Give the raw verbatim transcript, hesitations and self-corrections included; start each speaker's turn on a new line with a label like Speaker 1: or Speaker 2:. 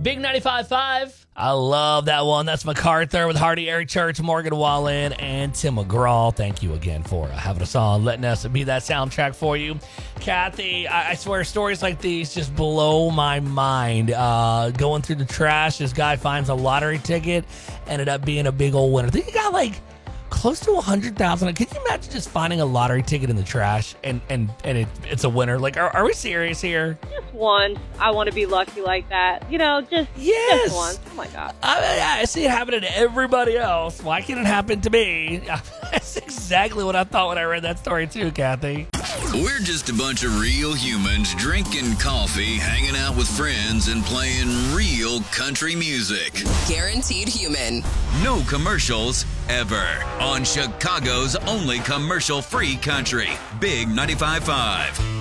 Speaker 1: Big ninety-five point five. I love that one. That's MacArthur with Hardy, Eric Church, Morgan Wallen, and Tim McGraw. Thank you again for uh, having us on, letting us be that soundtrack for you. Kathy, I, I swear stories like these just blow my mind. Uh, going through the trash, this guy finds a lottery ticket, ended up being a big old winner. I think he got like close to one hundred thousand dollars. Can you imagine just finding a lottery ticket in the trash and, and, and it, it's a winner? Like, are, are we serious here?
Speaker 2: Just once. I want to be lucky like that. You know, just,
Speaker 1: yes.
Speaker 2: just once. Oh, my God.
Speaker 1: I, I see it happening to everybody else. Why can't it happen to me? That's exactly what I thought when I read that story, too, Kathy.
Speaker 3: We're just a bunch of real humans drinking coffee, hanging out with friends, and playing real country music.
Speaker 4: Guaranteed Human.
Speaker 3: No commercials ever on Chicago's only commercial-free country. Big ninety-five point five.